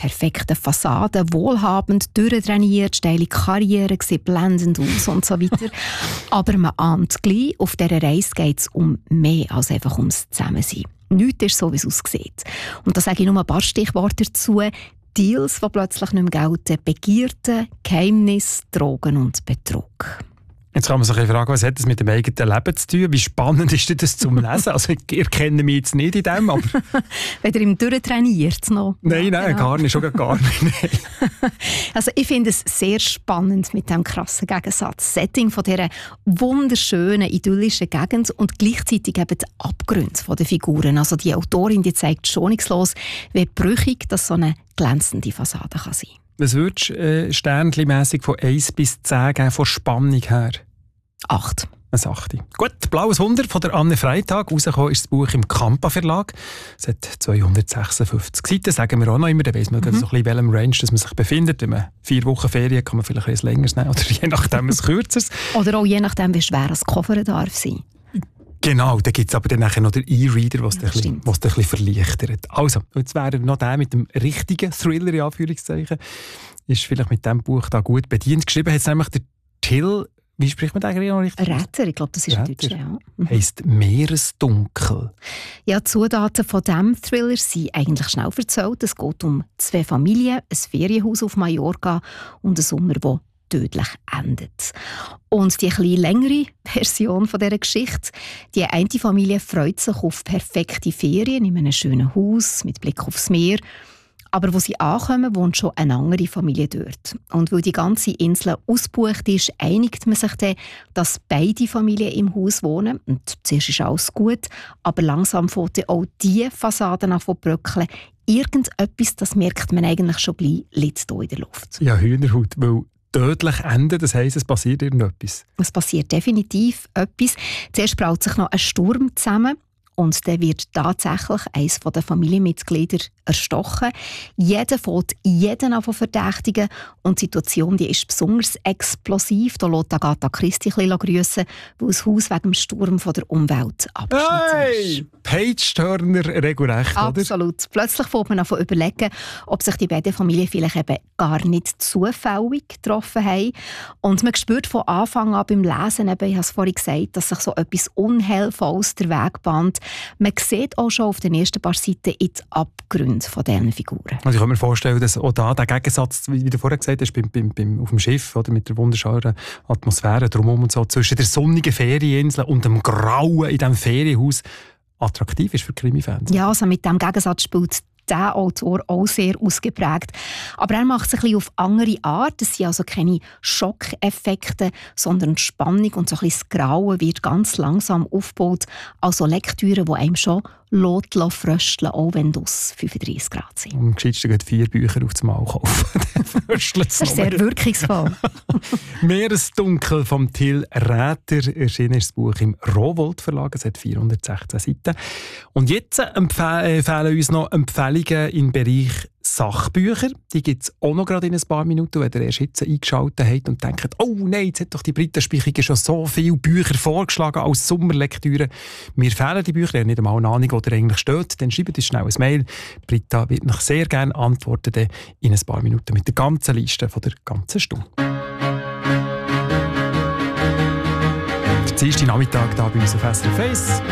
perfekten Fassaden, wohlhabend, durchtrainiert, steile Karriere, sieht blendend aus und so weiter. Aber man ahnt gleich, auf dieser Reise geht es um mehr als einfach ums Zusammensein. Nichts ist so, wie es aussieht. Und da sage ich nur ein paar Stichworte dazu. Deals, die plötzlich nicht mehr gelten, Begierden, Geheimnisse, Drogen und Betrug. Jetzt kann man sich fragen, was hat das mit dem eigenen Leben zu tun? Wie spannend ist das zum Lesen? Also, ihr kennt mich jetzt nicht in dem, aber... Wenn ihr ihm durchtrainiert noch. Nein, genau. gar nicht, schon gar nicht. Also ich finde es sehr spannend mit diesem krassen Gegensatz. Setting von dieser wunderschönen, idyllischen Gegend und gleichzeitig eben die Abgründe der Figuren. Also die Autorin, die zeigt schonungslos, wie brüchig das so eine glänzende Fassade kann sein. Was würdest du sternchenmässig von 1 bis 10 geben, von Spannung her? 8. Eine 8. Gut, «Blaues Wunder» von der Anne Freitag. Rausgekommen ist das Buch im Kampa Verlag. Es hat 256 Seiten, sagen wir auch noch immer. Da weiss man so ein bisschen, in welchem Range dass man sich befindet. Wenn man 4 Wochen Ferien kann man vielleicht ein längeres nehmen oder je nachdem ein kürzeres. Oder auch je nachdem, wie schwer das Koffer darf sein. Genau, da gibt es aber dann nachher noch den E-Reader, was ja, ein bisschen verleichtert. Also, jetzt wäre noch der mit dem richtigen Thriller, in Anführungszeichen, ist vielleicht mit diesem Buch da gut bedient. Geschrieben hat es nämlich der Till, wie spricht man den eigentlich noch richtig? Rätter, ich glaube, das ist ein Deutscher. Ja. Heisst «Meeresdunkel». Ja, die Zutaten von diesem Thriller sind eigentlich schnell erzählt. Es geht um 2 Familien, ein Ferienhaus auf Mallorca und einen Sommer, der tödlich endet. Und die etwas längere Version von dieser Geschichte, die eine Familie freut sich auf perfekte Ferien in einem schönen Haus mit Blick aufs Meer. Aber wo sie ankommen, wohnt schon eine andere Familie dort. Und weil die ganze Insel ausgebucht ist, einigt man sich dann, dass beide Familien im Haus wohnen. Und zuerst ist alles gut, aber langsam fängt auch diese Fassaden an zu bröckeln. Irgendetwas, das merkt man eigentlich schon gleich, liegt hier in der Luft. Ja, Hühnerhaut, weil tödlich enden, das heisst, es passiert irgendetwas. Es passiert definitiv etwas. Zuerst braut sich noch ein Sturm zusammen. Und dann wird tatsächlich eines der Familienmitglieder erstochen. Jeder fängt jeden an zu verdächtigen. Und die Situation die ist besonders explosiv. Da lässt Agatha Christie ein bisschen grüssen, weil das Haus wegen dem Sturm von der Umwelt abgeschnitten ist. Page-Turner regelrecht, oder? Absolut. Plötzlich fängt man an zu überlegen, ob sich die beiden Familien vielleicht eben gar nicht zufällig getroffen haben. Und man spürt von Anfang an beim Lesen, eben, ich habe es vorhin gesagt, dass sich so etwas Unheilvolles der Weg bahnt. Man sieht auch schon auf den ersten paar Seiten in die Abgründe von diesen Figuren. Also ich kann mir vorstellen, dass auch da der Gegensatz, wie du vorher gesagt hast, auf dem Schiff oder mit der wunderschönen Atmosphäre drumherum und so, zwischen der sonnigen Ferieninsel und dem Grauen in diesem Ferienhaus attraktiv ist für Krimi-Fans. Ja, also mit diesem Gegensatz spielt der Autor auch sehr ausgeprägt. Aber er macht es ein bisschen auf andere Art. Es sind also keine Schockeffekte, sondern Spannung und so ein bisschen das Grauen wird ganz langsam aufgebaut. Also Lektüre, die einem schon frösteln, auch wenn es 35 Grad sind. Am gescheitsten geht 4 Bücher auf das Mal kaufen. Das ist sehr wirkungsvoll. «Meeresdunkel» von Till Räter erschienen ist das Buch im Rowohlt Verlag. Es hat 416 Seiten. Und jetzt empfehlen uns noch Empfehlungen im Bereich Sachbücher. Die gibt es auch noch gerade in ein paar Minuten, wenn ihr erst jetzt eingeschaltet habt und denkt, oh nein, jetzt hat doch die Britta Spichige schon so viele Bücher vorgeschlagen als Sommerlektüre. Mir fehlen die Bücher, ich habe nicht einmal eine Ahnung, wo der eigentlich steht. Dann schreibt uns schnell ein Mail. Britta wird noch sehr gerne antworten in ein paar Minuten mit der ganzen Liste von der ganzen Stunde. Der Dienstag Nachmittag hier bei uns auf SRF 1.